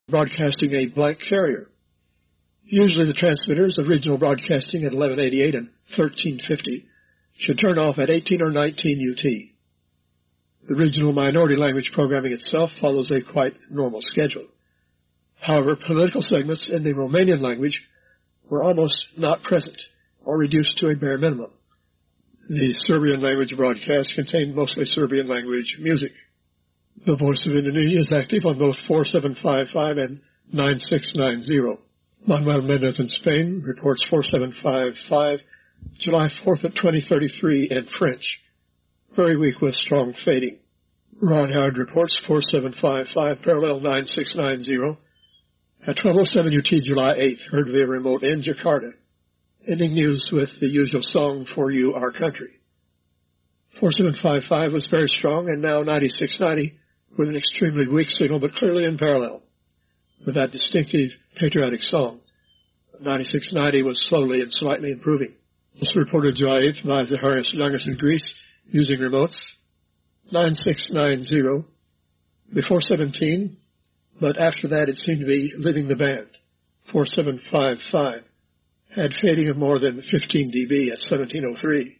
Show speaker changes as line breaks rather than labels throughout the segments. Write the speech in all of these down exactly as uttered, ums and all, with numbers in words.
broadcasting a blank carrier. Usually the transmitters of regional broadcasting at eleven eighty-eight and thirteen fifty should turn off at eighteen or nineteen U T. The regional minority language programming itself follows a quite normal schedule. However, political segments in the Romanian language were almost not present or reduced to a bare minimum. The Serbian language broadcast contained mostly Serbian language music. The Voice of Indonesia is active on both four seven five five and nine six nine zero. Manuel Mendez in Spain reports four seven five five, July fourth at twenty thirty-three in French, very weak with strong fading. Ron Howard reports four seven five five, parallel nine six nine zero, at twelve oh seven U T, July eighth, heard via remote in Jakarta. Ending news with the usual song, For You, Our Country. four seven five five was very strong, and now ninety-six ninety with an extremely weak signal, but clearly in parallel with that distinctive patriotic song. ninety-six ninety was slowly and slightly improving. This reported July eighth by Zacharias Langas in Greece using remotes. nine six nine zero before seventeen, but after that it seemed to be leaving the band. four seven five five had fading of more than fifteen D B at seventeen oh three.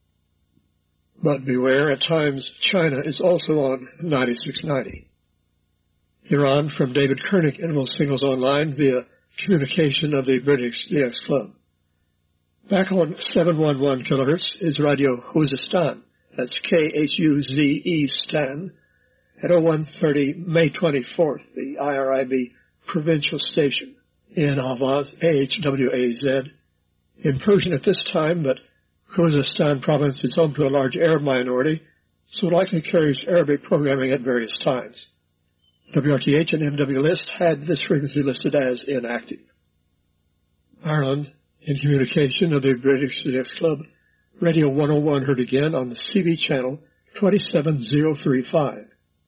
But beware, at times China is also on ninety-six ninety. Iran from David Koenig interval signals online via communication of the British D X Club. Back on seven eleven kilohertz is Radio Khuzestan. That's K H U Z E Stan at oh one thirty, May twenty-fourth, the I R I B provincial station in Ahvaz, A H W A Z. In Persian at this time, but Khuzestan province is home to a large Arab minority, so likely carries Arabic programming at various times. W R T H and M W List had this frequency listed as inactive. Ireland, in communication of the British C X Club, Radio one oh one heard again on the C B channel twenty-seven oh thirty-five.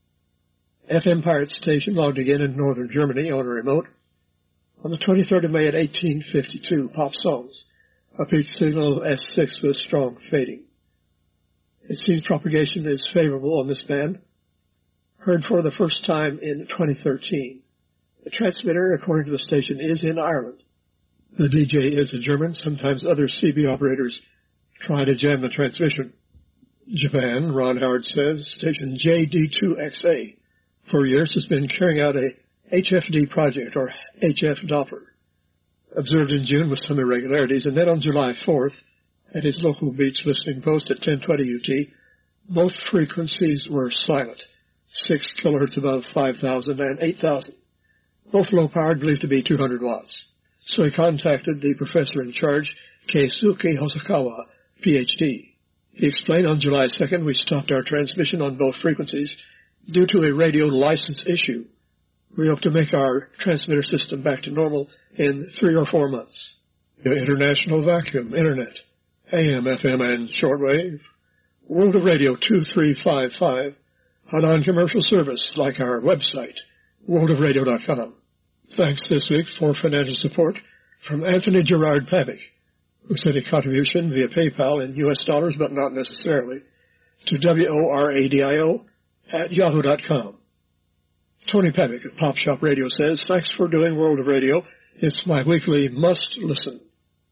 F M Pirate Station logged again in northern Germany on a remote on the twenty-third of May at eighteen fifty-two, pop songs. A peak signal of S six with strong fading. It seems propagation is favorable on this band. Heard for the first time in twenty thirteen. The transmitter, according to the station, is in Ireland. The D J is a German. Sometimes other C B operators try to jam the transmission. Japan, Ron Howard says, station J D two X A for years has been carrying out a H F D project, or H F Doppler. Observed in June with some irregularities, and then on July fourth, at his local beach listening post at ten twenty U T, both frequencies were silent, six kilohertz above five thousand and eight thousand, both low-powered, believed to be two hundred watts. So he contacted the professor in charge, Keisuke Hosokawa, P H D. He explained on July second we stopped our transmission on both frequencies due to a radio license issue. We hope to make our transmitter system back to normal in three or four months. The International Vacuum, Internet, A M, F M, and shortwave, World of Radio two three five five, a non-commercial service like our website, world of radio dot com. Thanks this week for financial support from Anthony Gerard Pavick, who sent a contribution via PayPal in U S dollars, but not necessarily, to W O R A D I O at yahoo dot com. Tony Pavick of Pop Shop Radio says, thanks for doing World of Radio. It's my weekly must-listen.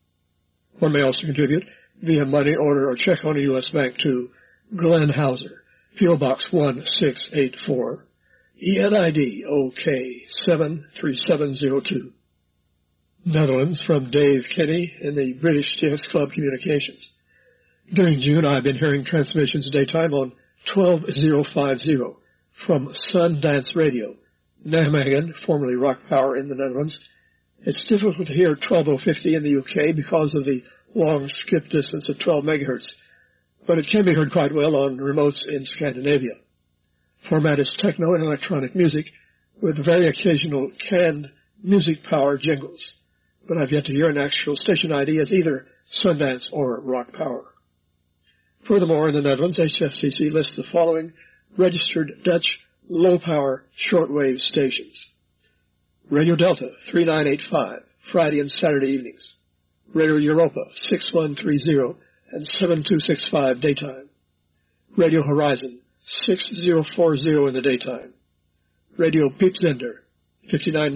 One may also contribute via money order or check on a U S bank to Glenn Hauser, P O Box one six eight four, E N I D O K seven three seven zero two. Netherlands from Dave Kenny in the British T X Club Communications. During June, I've been hearing transmissions daytime on twelve oh five oh from Sundance Radio, Nijmegen, formerly Rock Power in the Netherlands. It's difficult to hear twelve oh fifty in the U K because of the long skip distance of twelve megahertz, but it can be heard quite well on remotes in Scandinavia. Format is techno and electronic music with very occasional canned music power jingles, but I've yet to hear an actual station I D as either Sundance or Rock Power. Furthermore, in the Netherlands, H F C C lists the following registered Dutch low-power shortwave stations. Radio Delta, three nine eight five, Friday and Saturday evenings. Radio Europa, six one three zero and seven two six five daytime. Radio Horizon, six oh four oh in the daytime. Radio Piepzender, fifty-nine